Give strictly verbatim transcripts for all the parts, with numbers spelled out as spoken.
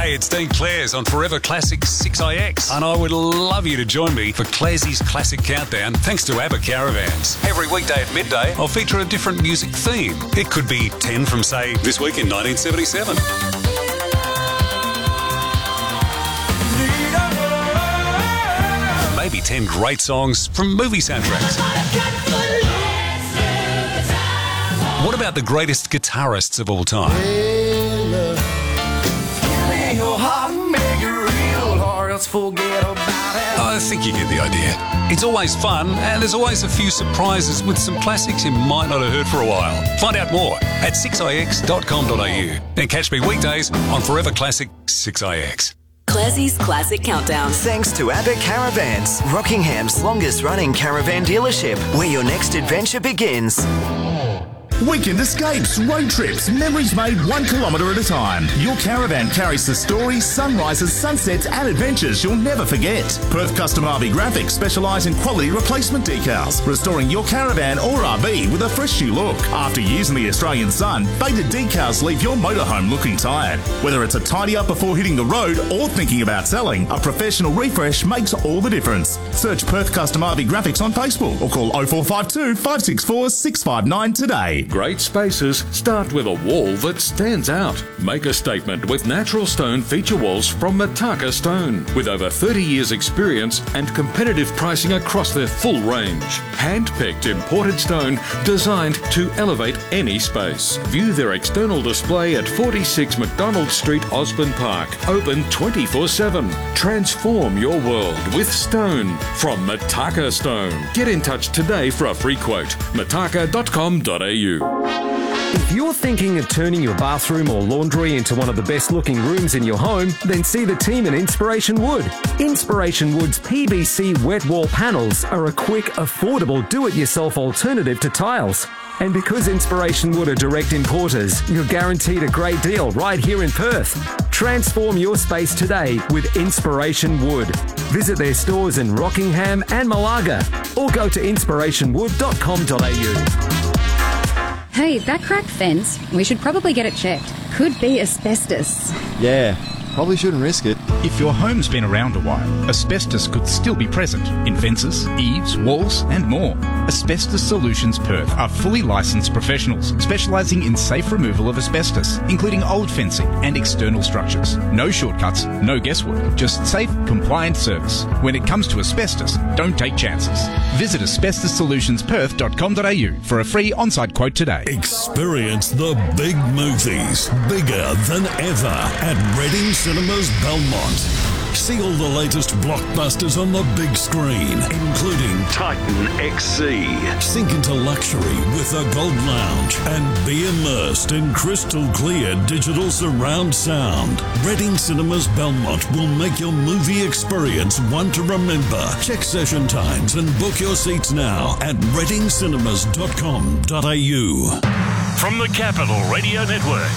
Hey, it's Dean Clares on Forever Classic six I X, and I would love you to join me for Clares's Classic Countdown thanks to ABBA Caravans. Every weekday at midday, I'll feature a different music theme. It could be ten from, say, this week in nineteen seventy-seven. Maybe ten great songs from movie soundtracks. What about the greatest guitarists of all time? I think you get the idea. It's always fun, and there's always a few surprises with some classics you might not have heard for a while. Find out more at six i x dot com dot a u and catch me weekdays on Forever Classic six I X. Classie's Classic Countdown. Thanks to ABBA Caravans, Rockingham's longest-running caravan dealership, where your next adventure begins. Weekend escapes, road trips, memories made one kilometre at a time. Your caravan carries the stories, sunrises, sunsets and adventures you'll never forget. Perth Custom R V Graphics specialise in quality replacement decals, restoring your caravan or R V with a fresh new look. After years in the Australian sun, faded decals leave your motorhome looking tired. Whether it's a tidy up before hitting the road or thinking about selling, a professional refresh makes all the difference. Search Perth Custom R V Graphics on Facebook or call oh four five two, five six four, six five nine today. Great spaces start with a wall that stands out. Make a statement with natural stone feature walls from Mataka Stone. With over thirty years experience and competitive pricing across their full range. Hand-picked imported stone designed to elevate any space. View their external display at forty-six McDonald Street, Osborne Park. Open twenty-four seven. Transform your world with stone from Mataka Stone. Get in touch today for a free quote. mataka dot com dot a u. If you're thinking of turning your bathroom or laundry into one of the best looking rooms in your home, then see the team at Inspiration Wood. Inspiration Wood's P V C wet wall panels are a quick, affordable do-it-yourself alternative to tiles. And because Inspiration Wood are direct importers, you're guaranteed a great deal right here in Perth. Transform your space today with Inspiration Wood. Visit their stores in Rockingham and Malaga or go to inspiration wood dot com dot a u. Hey, that cracked fence, we should probably get it checked. Could be asbestos. Yeah, probably shouldn't risk it. If your home's been around a while, asbestos could still be present in fences, eaves, walls and more. Asbestos Solutions Perth are fully licensed professionals specialising in safe removal of asbestos, including old fencing and external structures. No shortcuts, no guesswork, just safe, compliant service. When it comes to asbestos, don't take chances. Visit asbestos solutions perth dot com dot a u for a free on-site quote today. Experience the big movies, bigger than ever, at Reading Cinemas Belmont. See all the latest blockbusters on the big screen, including Titan X C. Sink into luxury with a Gold Lounge and be immersed in crystal clear digital surround sound. Reading Cinemas Belmont will make your movie experience one to remember. Check session times and book your seats now at reading cinemas dot com dot a u. From the Capital Radio Network,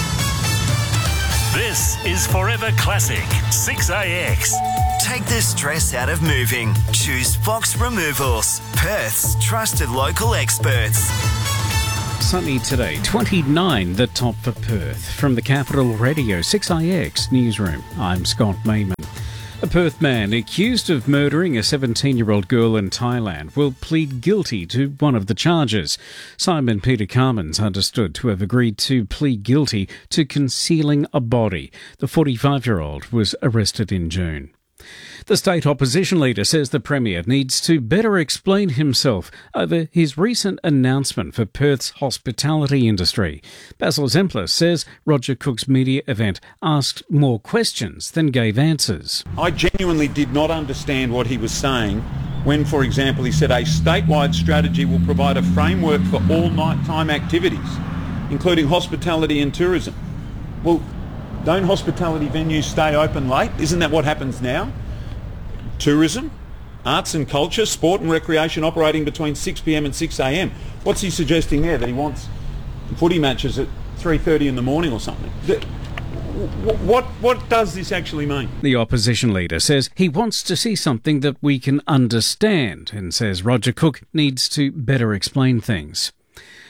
this is Forever Classic six I X. Take the stress out of moving. Choose Fox Removals, Perth's trusted local experts. Sunny today, twenty-nine the top for Perth. From the Capital Radio six I X newsroom, I'm Scott Mayman. A Perth man accused of murdering a seventeen-year-old girl in Thailand will plead guilty to one of the charges. Simon Peter Carmen's understood to have agreed to plead guilty to concealing a body. The forty-five-year-old was arrested in June. The state opposition leader says the Premier needs to better explain himself over his recent announcement for Perth's hospitality industry. Basil Zempler says Roger Cook's media event asked more questions than gave answers. I genuinely did not understand what he was saying when, for example, he said a statewide strategy will provide a framework for all nighttime activities, including hospitality and tourism. Well, don't hospitality venues stay open late? Isn't that what happens now? Tourism, arts and culture, sport and recreation operating between six p m and six a m. What's he suggesting there? That he wants footy matches at three thirty in the morning or something? What, what does this actually mean? The opposition leader says he wants to see something that we can understand and says Roger Cook needs to better explain things.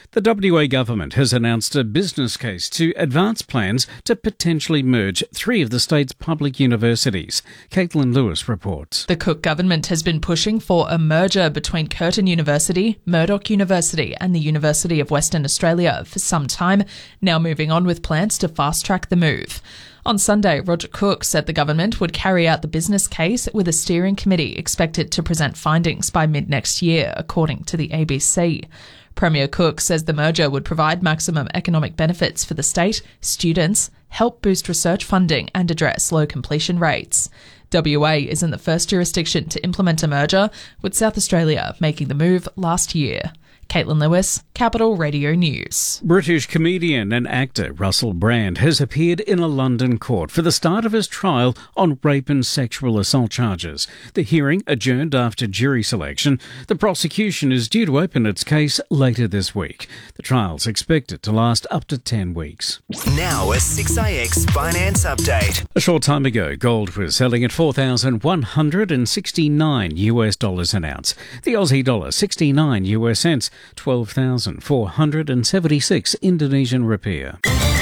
The W A government has announced a business case to advance plans to potentially merge three of the state's public universities. Caitlin Lewis reports. The Cook government has been pushing for a merger between Curtin University, Murdoch University and the University of Western Australia for some time, now moving on with plans to fast-track the move. On Sunday, Roger Cook said the government would carry out the business case with a steering committee expected to present findings by mid-next year, according to the A B C. Premier Cook says the merger would provide maximum economic benefits for the state, students, help boost research funding and address low completion rates. W A isn't the first jurisdiction to implement a merger, with South Australia making the move last year. Caitlin Lewis, Capital Radio News. British comedian and actor Russell Brand has appeared in a London court for the start of his trial on rape and sexual assault charges. The hearing adjourned after jury selection. The prosecution is due to open its case later this week. The trial's expected to last up to ten weeks. Now a six A X finance update. A short time ago, gold was selling at four thousand one hundred sixty-nine US dollars an ounce. The Aussie dollar sixty-nine US cents. twelve thousand four hundred seventy-six Indonesian rupiah.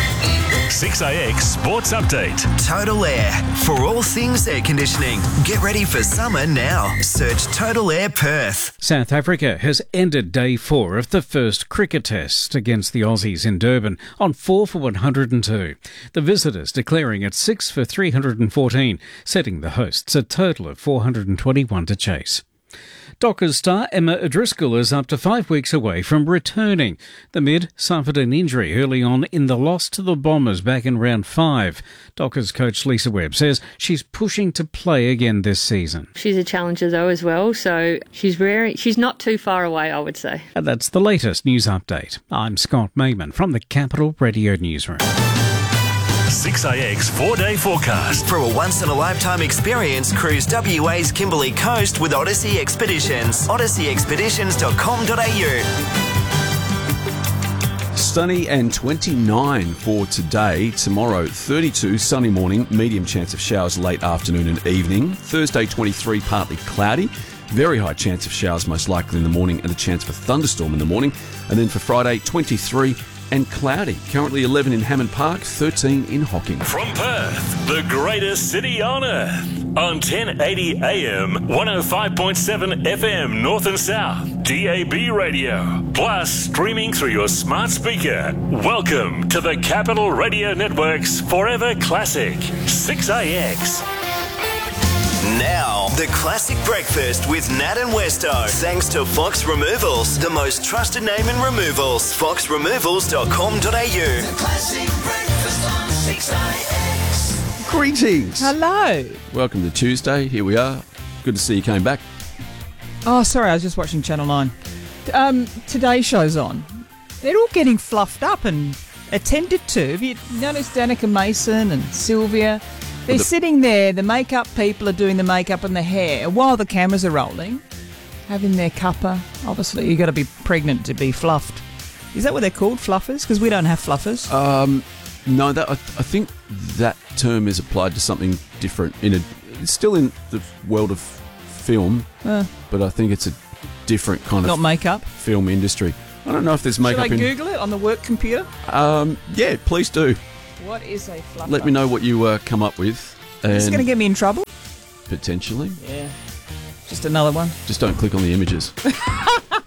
six A X Sports Update. Total Air. For all things air conditioning, get ready for summer now. Search Total Air Perth. South Africa has ended day four of the first cricket test against the Aussies in Durban on four for one hundred two. The visitors declaring at six for three hundred fourteen, setting the hosts a total of four hundred twenty-one to chase. Dockers star Emma O'Driscoll is up to five weeks away from returning. The mid suffered an injury early on in the loss to the Bombers back in round five. Dockers coach Lisa Webb says she's pushing to play again this season. She's a challenger though as well, so she's very, she's not too far away, I would say. And that's the latest news update. I'm Scott Mayman from the Capital Radio Newsroom. six A X four-day forecast. For a once-in-a-lifetime experience, cruise W A's Kimberley Coast with Odyssey Expeditions. odyssey expeditions dot com dot a u. Sunny and twenty-nine for today. Tomorrow, thirty-two, sunny morning, medium chance of showers late afternoon and evening. Thursday, twenty-three, partly cloudy. Very high chance of showers most likely in the morning and a chance for thunderstorm in the morning. And then for Friday, twenty-three and cloudy. Currently eleven in Hammond Park, thirteen in Hocking. From Perth, the greatest city on earth. On ten eighty A M, one oh five point seven F M North and South, D A B radio, plus streaming through your smart speaker. Welcome to the Capital Radio Network's Forever Classic, six A X. Now, the classic breakfast with Nat and Westo. Thanks to Fox Removals, the most trusted name in removals. fox removals dot com dot a u. The classic breakfast on six A X. Greetings. Hello. Welcome to Tuesday. Here we are. Good to see you came back. Oh, sorry, I was just watching Channel nine. Um, Today's show's on. They're all getting fluffed up and attended to. Have you noticed Danica Mason and Sylvia? They're the, sitting there, the makeup people are doing the makeup and the hair while the cameras are rolling, having their cuppa. Obviously, you've got to be pregnant to be fluffed. Is that what they're called, fluffers? Because we don't have fluffers. Um, no, that I, I think that term is applied to something different. In a, it's still in the world of film, uh, but I think it's a different kind not of makeup film industry. I don't know if there's makeup in... Should I Google it on the work computer? Um, yeah, please do. What is a fluffer? Let me know what you uh, come up with. Is this going to get me in trouble? Potentially. Yeah. Just another one. Just don't click on the images.